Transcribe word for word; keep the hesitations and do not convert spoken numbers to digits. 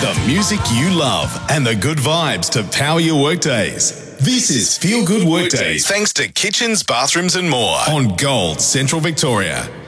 The music you love and the good vibes to power your workdays. This is Feel Good Workdays, thanks to Kitchens, Bathrooms and More on Gold Central Victoria.